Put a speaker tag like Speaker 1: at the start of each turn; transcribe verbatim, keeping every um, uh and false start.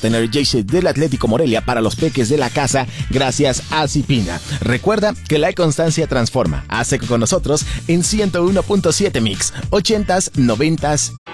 Speaker 1: tener J-Shit del Atlético Morelia para los peques de la casa gracias a Cipina. Recuerda que la constancia transforma. Hace con nosotros en ciento uno punto siete Mix, ochentas, noventas.